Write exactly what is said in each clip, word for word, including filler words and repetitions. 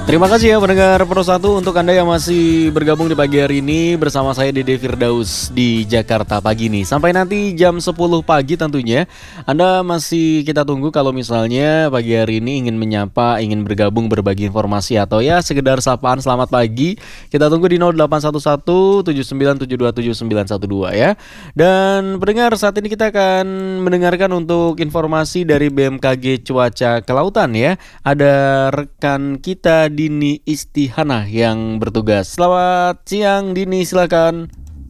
Terima kasih ya pendengar Pro satu untuk Anda yang masih bergabung di pagi hari ini bersama saya Dede Firdaus di Jakarta pagi nih. Sampai nanti jam sepuluh pagi tentunya. Anda masih kita tunggu kalau misalnya pagi hari ini ingin menyapa, ingin bergabung berbagi informasi atau ya sekedar sapaan selamat pagi. Kita tunggu di nol delapan satu satu tujuh sembilan tujuh dua tujuh sembilan satu dua ya. Dan pendengar saat ini kita akan mendengarkan untuk informasi dari B M K G Cuaca Kelautan ya. Ada rekan kita Dini Istihana yang bertugas. Selamat siang Dini, silakan.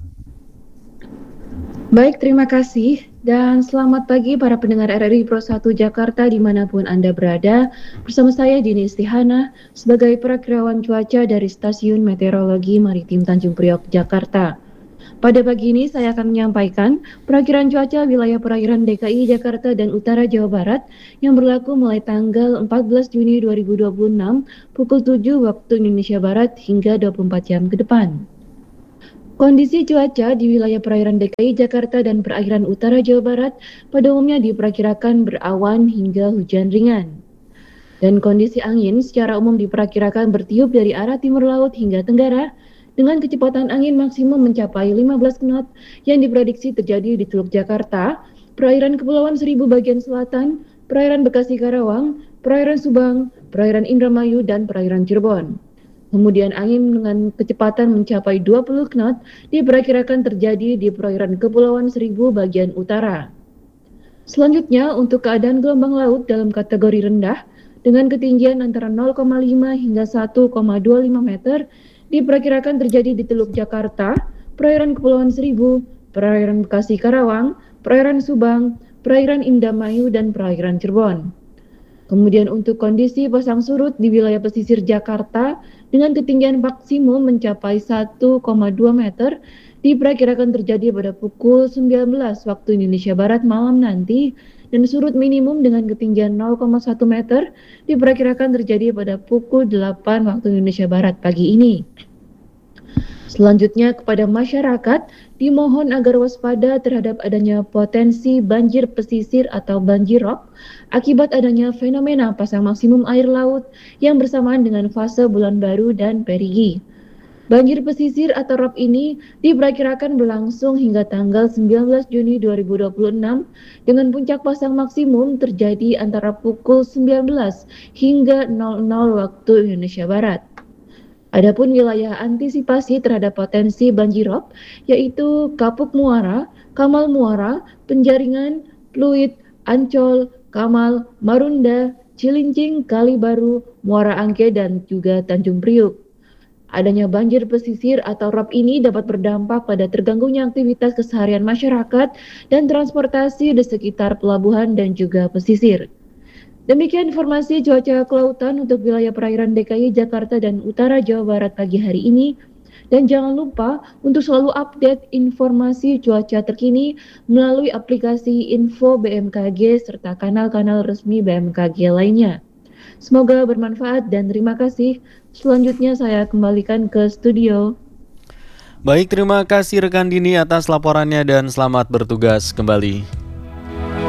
Baik, terima kasih dan selamat pagi para pendengar R R I Pro satu Jakarta dimanapun Anda berada. Bersama saya Dini Istihana sebagai perakirawan cuaca dari Stasiun Meteorologi Maritim Tanjung Priok, Jakarta. Pada pagi ini saya akan menyampaikan perakiraan cuaca wilayah perairan D K I Jakarta dan Utara Jawa Barat yang berlaku mulai tanggal empat belas Juni dua ribu dua puluh enam pukul tujuh waktu Indonesia Barat hingga dua puluh empat jam ke depan. Kondisi cuaca di wilayah perairan D K I Jakarta dan perairan Utara Jawa Barat pada umumnya diperkirakan berawan hingga hujan ringan. Dan kondisi angin secara umum diperkirakan bertiup dari arah timur laut hingga tenggara dengan kecepatan angin maksimum mencapai lima belas knot yang diprediksi terjadi di Teluk Jakarta, perairan Kepulauan Seribu bagian selatan, perairan Bekasi Karawang, perairan Subang, perairan Indramayu, dan perairan Cirebon. Kemudian angin dengan kecepatan mencapai dua puluh knot diperkirakan terjadi di perairan Kepulauan Seribu bagian utara. Selanjutnya untuk keadaan gelombang laut dalam kategori rendah dengan ketinggian antara nol koma lima hingga satu koma dua lima meter diperkirakan terjadi di Teluk Jakarta, perairan Kepulauan Seribu, perairan Bekasi Karawang, perairan Subang, perairan Indramayu, dan perairan Cirebon. Kemudian untuk kondisi pasang surut di wilayah pesisir Jakarta dengan ketinggian maksimum mencapai satu koma dua meter diperkirakan terjadi pada pukul sembilan belas waktu Indonesia Barat malam nanti, dan surut minimum dengan ketinggian nol koma satu meter diperkirakan terjadi pada pukul delapan waktu Indonesia Barat pagi ini. Selanjutnya kepada masyarakat dimohon agar waspada terhadap adanya potensi banjir pesisir atau banjirop akibat adanya fenomena pasang maksimum air laut yang bersamaan dengan fase bulan baru dan perigi. Banjir pesisir atau rop ini diperkirakan berlangsung hingga tanggal sembilan belas Juni dua ribu dua puluh enam dengan puncak pasang maksimum terjadi antara pukul sembilan belas hingga nol nol waktu Indonesia Barat. Adapun wilayah antisipasi terhadap potensi banjirop yaitu Kapuk Muara, Kamal Muara, Penjaringan, Pluit, Ancol, Kamal, Marunda, Cilincing, Kalibaru, Muara Angke, dan juga Tanjung Priuk. Adanya banjir pesisir atau rop ini dapat berdampak pada terganggunya aktivitas keseharian masyarakat dan transportasi di sekitar pelabuhan dan juga pesisir. Demikian informasi cuaca kelautan untuk wilayah perairan D K I Jakarta dan Utara Jawa Barat pagi hari ini. Dan jangan lupa untuk selalu update informasi cuaca terkini melalui aplikasi Info B M K G serta kanal-kanal resmi B M K G lainnya. Semoga bermanfaat dan terima kasih. Selanjutnya saya kembalikan ke studio. Baik, terima kasih rekan Dini atas laporannya dan selamat bertugas kembali.